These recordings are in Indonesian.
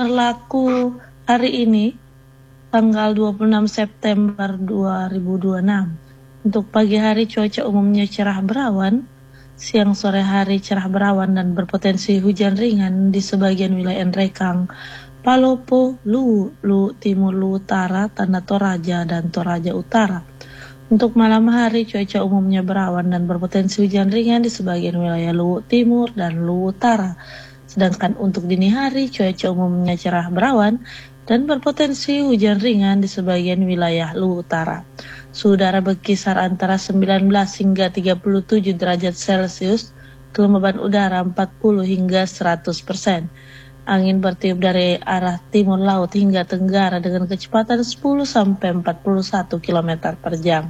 berlaku hari ini, tanggal 26 September 2026. Untuk pagi hari cuaca umumnya cerah berawan, siang sore hari cerah berawan dan berpotensi hujan ringan di sebagian wilayah Nrekang, Palopo, Luwu Timur, Luwu Utara, Tanah Toraja, dan Toraja Utara. Untuk malam hari cuaca umumnya berawan dan berpotensi hujan ringan di sebagian wilayah Luwu Timur dan Luwu Utara. Sedangkan untuk dini hari cuaca umumnya cerah berawan dan berpotensi hujan ringan di sebagian wilayah Luwu Utara. Suhu udara berkisar antara 19 hingga 37 derajat Celcius, kelembaban udara 40 hingga 100%. Angin bertiup dari arah timur laut hingga tenggara dengan kecepatan 10 sampai 41 km per jam.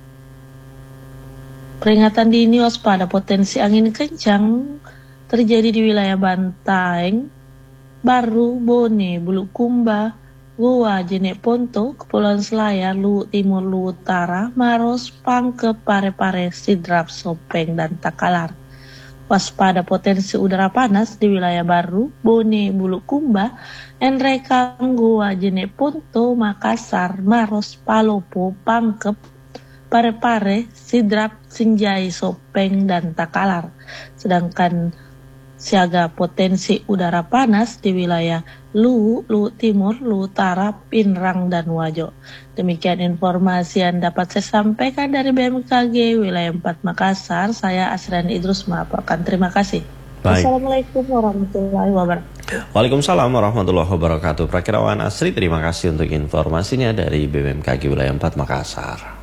Peringatan dini waspada potensi angin kencang terjadi di wilayah Bantaeng, Baru, Bone, Bulukumba, Goa, Jeneponto, Kepulauan Selayar, Luwu Timur, Luwu Utara, Maros, Pangkep, Pare-Pare, Sidrap, Sopeng, dan Takalar. Waspada potensi udara panas di wilayah Baru, Bone, Bulukumba, Nrekang, Goa, Jeneponto, Makassar, Maros, Palopo, Pangkep, Pare-Pare, Sidrap, Sinjai, Sopeng, dan Takalar. Sedangkan siaga potensi udara panas di wilayah Luwu, Luwu Timur, Luwu Utara, Pinrang, dan Wajo. Demikian informasi yang dapat saya sampaikan dari BMKG Wilayah 4 Makassar. Saya Asriani Idrus melaporkan. Terima kasih. Baik. Assalamualaikum warahmatullahi wabarakatuh. Waalaikumsalam warahmatullahi wabarakatuh. Prakirawan Asri, terima kasih untuk informasinya dari BMKG Wilayah 4 Makassar.